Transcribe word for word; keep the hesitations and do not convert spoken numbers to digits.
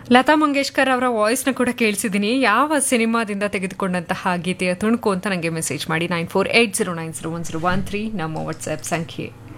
ಲತಾ ಮಂಗೇಶ್ಕರ್ ಅವರ ವಾಯ್ಸ್ನ ಕೂಡ ಕೇಳಿಸಿದ್ದೀನಿ. ಯಾವ ಸಿನಿಮಾದಿಂದ ತೆಗೆದುಕೊಂಡಂತಹ ಗೀತೆಯ ತುಣುಕು ಅಂತ ನನಗೆ ಮೆಸೇಜ್ ಮಾಡಿ. Nine four eight zero nine zero one zero one three ನಮ್ಮ ವಾಟ್ಸ್ಆ್ಯಪ್ ಸಂಖ್ಯೆ.